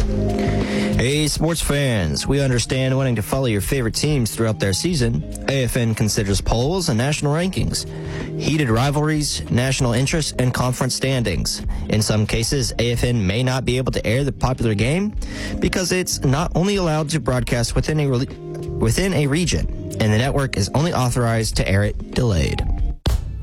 Hey, sports fans, we understand wanting to follow your favorite teams throughout their season. AFN considers polls and national rankings, heated rivalries, national interest, and conference standings. In some cases, AFN may not be able to air the popular game because it's not only allowed to broadcast within a region, and the network is only authorized to air it delayed.